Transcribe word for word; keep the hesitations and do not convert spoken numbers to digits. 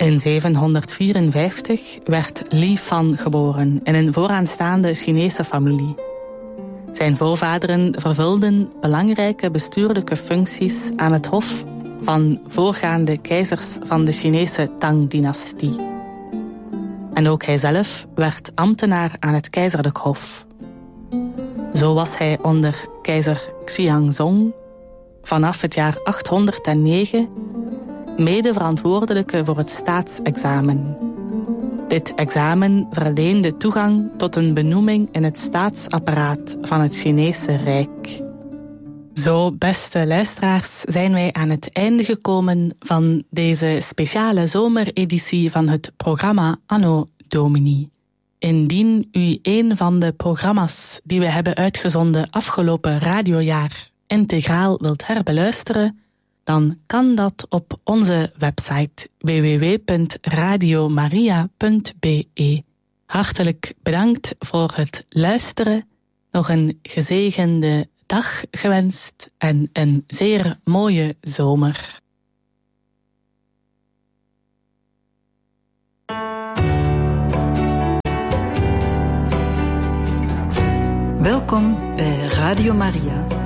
In zevenhonderdvierenvijftig werd Li Fan geboren in een vooraanstaande Chinese familie. Zijn voorvaderen vervulden belangrijke bestuurlijke functies aan het hof van voorgaande keizers van de Chinese Tang-dynastie. En ook hij zelf werd ambtenaar aan het keizerlijk hof. Zo was hij onder keizer Xianzong vanaf het jaar achthonderdnegen mede verantwoordelijke voor het staatsexamen. Dit examen verleende toegang tot een benoeming in het staatsapparaat van het Chinese Rijk. Zo, beste luisteraars, zijn wij aan het einde gekomen van deze speciale zomereditie van het programma Anno Domini. Indien u een van de programma's die we hebben uitgezonden afgelopen radiojaar integraal wilt herbeluisteren, dan kan dat op onze website w w w punt radio maria punt b e. Hartelijk bedankt voor het luisteren. Nog een gezegende dag gewenst en een zeer mooie zomer. Welkom bij Radio Maria.